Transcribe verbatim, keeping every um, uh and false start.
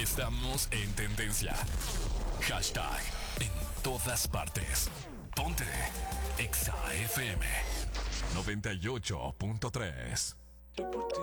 Estamos en tendencia. Hashtag en todas partes. Ponte Exa F M noventa y ocho punto tres. Yo por ti